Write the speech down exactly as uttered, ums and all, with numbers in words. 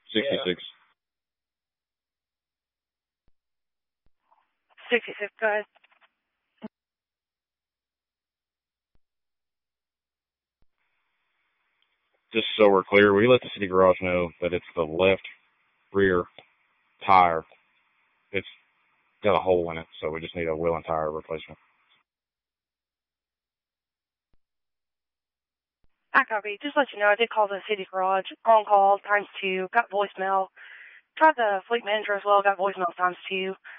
sixty-six. sixty-six, go ahead. Just so we're clear, we let the city garage know that it's the left rear tire. It's got a hole in it, so we just need a wheel and tire replacement. I copy. Just let you know, I did call the city garage. On call, times two. Got voicemail. Tried the fleet manager as well. Got voicemail times two.